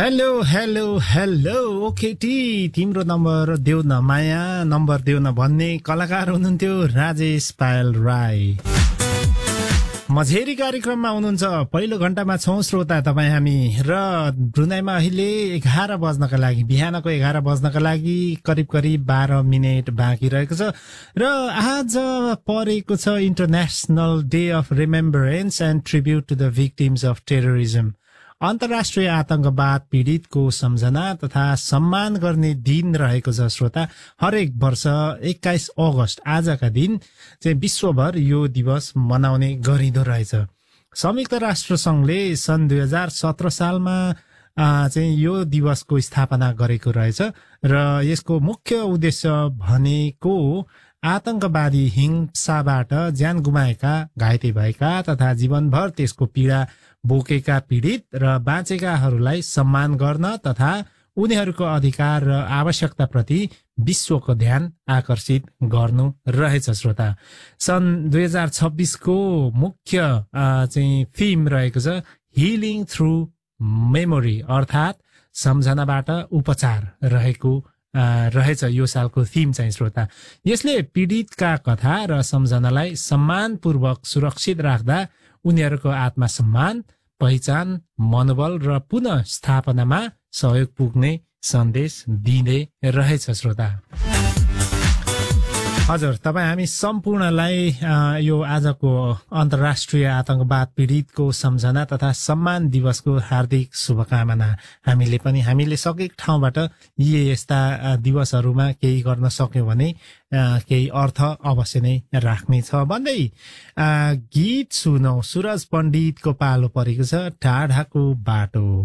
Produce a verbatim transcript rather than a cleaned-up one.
Hello hello hello ओकेटी तिम्रो number देऊ न माया नम्बर देऊ न भन्ने कलाकार हुनुहुन्थ्यो राजेश पायल राई। मझेरी कार्यक्रममा हुनुहुन्छ। पहिलो घण्टामा छौं श्रोता तपाईँ हामी र ब्रुनाईमा अहिले एघार बज्नका लागि बिहानको एघार बज्नका लागि करिब करिब बाह्र मिनट बाँकी रहेको छ र आज परेको छ international day of remembrance and tribute to the victims of terrorism. अन्तर्राष्ट्रिय आतंकवाद पीडितको सम्झना तथा सम्मान गर्ने दिन रहेको छ श्रोता। हरेक वर्ष एक्काइस अगस्त आजका दिन चाहिँ विश्वभर यो दिवस मनाउने गरिँदो रहेछ। संयुक्त राष्ट्र संघले सन् दुई हजार सत्र सालमा चाहिँ यो दिवसको स्थापना गरेको रहेछ र यसको मुख्य उद्देश्य भनेको आतंकवादी हिंसाबाट ज्यान गुमाएका, घाइते भएका तथा जीवनभर त्यसको पीडा बोकेका पीडित र बाँचेकाहरूलाई सम्मान गर्न तथा उनीहरूको अधिकार र आवश्यकताप्रति विश्वको ध्यान आकर्षित गर्नु रहेछ श्रोता। सन् दुई हजार छब्बिसको मुख्य चाहिँ थीम रहेको छ हिलिङ थ्रु मेमोरी, अर्थात् सम्झनाबाट उपचार रहेको रहेछ यो सालको थीम चाहिँ श्रोता। यसले पीडितका कथा र सम्झनालाई सम्मानपूर्वक सुरक्षित राख्दा उनीहरूको आत्मसम्मान, पहिचान, मनोबल र पुनः स्थापनामा सहयोग पुग्ने सन्देश दिँदै रहेछ श्रोता। हजुर, तपाईँ हामी सम्पूर्णलाई यो आजको अन्तर्राष्ट्रिय आतंकवाद पीडितको सम्झना तथा सम्मान दिवसको हार्दिक शुभकामना। हामीले पनि हामीले सकेको ठाउँबाट यी यस्ता दिवसहरूमा केही गर्न सक्यौँ भने केही अर्थ अवश्य नै राख्ने छ भन्दै गीत सुनौ। सुरज पण्डितको पालो परेको छ टाढाको बाटो।